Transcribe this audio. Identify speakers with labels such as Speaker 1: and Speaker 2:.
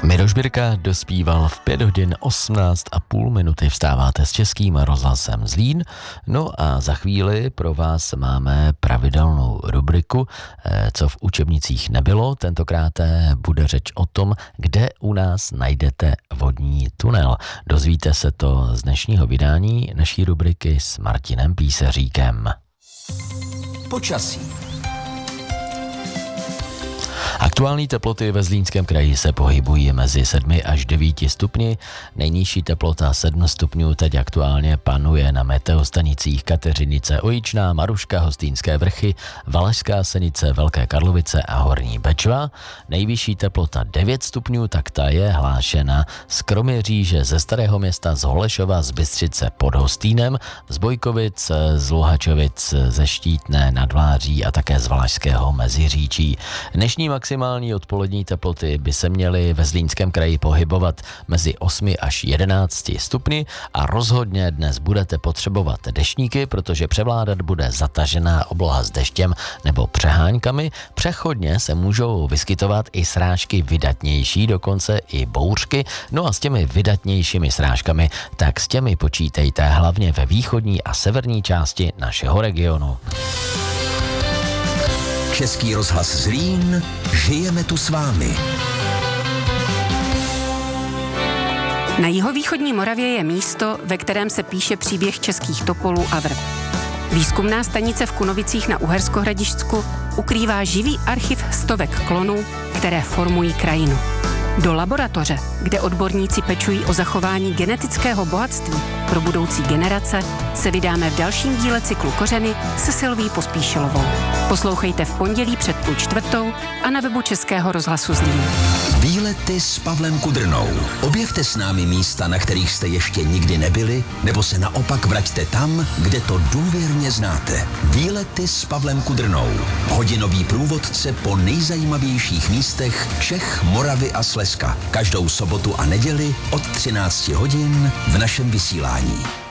Speaker 1: Miroš Birka dospíval v 5 hodin 18,5 minuty. Vstáváte s Českým rozhlasem Zlín. No a za chvíli pro vás máme pravidelnou rubriku, co v učebnicích nebylo. Tentokrát bude řeč o tom, kde u nás najdete vodní tunel. Dozvíte se to z dnešního vydání naší rubriky s Martinem Píseříkem.
Speaker 2: Počasí.
Speaker 1: Aktuální teploty ve Zlínském kraji se pohybují mezi 7 až 9 stupni. Nejnižší teplota 7 stupňů teď aktuálně panuje na meteostanicích Kateřinice Ojičná, Maruška, Hostýnské vrchy, Valašská Senice, Velké Karlovice a Horní Bečva. Nejvyšší teplota 9 stupňů, tak ta je hlášena z Kroměříže, ze Starého Města, z Holešova, z Bystřice pod Hostýnem, z Bojkovic, z Luhačovic, ze Štítné nad Vláří a také z Valašského Meziříčí. Dnešní maximální odpolední teploty by se měly ve Zlínském kraji pohybovat mezi 8 až 11 stupni a rozhodně dnes budete potřebovat deštníky, protože převládat bude zatažená obloha s deštěm nebo přeháňkami. Přechodně se můžou vyskytovat i srážky vydatnější, dokonce i bouřky. No a s těmi vydatnějšími srážkami, tak s těmi počítejte hlavně ve východní a severní části našeho regionu.
Speaker 2: Český rozhlas Zlín, žijeme tu s vámi.
Speaker 3: Na jihovýchodní Moravě je místo, ve kterém se píše příběh českých topolů a vrb. Výzkumná stanice v Kunovicích na Uherskohradišťsku ukrývá živý archiv stovek klonů, které formují krajinu. Do laboratoře, kde odborníci pečují o zachování genetického bohatství pro budoucí generace, se vydáme v dalším díle cyklu Kořeny se Silví Pospíšilovou. Poslouchejte v pondělí před 3:30 a na webu Českého rozhlasu Zlín.
Speaker 2: Výlety s Pavlem Kudrnou. Objevte s námi místa, na kterých jste ještě nikdy nebyli, nebo se naopak vraťte tam, kde to důvěrně znáte. Výlety s Pavlem Kudrnou. Hodinový průvodce po nejzajímavějších místech Čech, Moravy a Slezska. Každou sobotu a neděli od 13 hodin v našem vysílání.